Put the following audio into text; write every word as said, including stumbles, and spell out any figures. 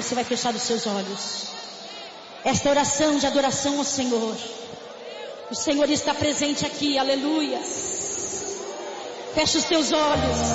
você vai fechar os seus olhos. Esta oração de adoração ao Senhor. O Senhor está presente aqui, aleluia. Fecha os teus olhos.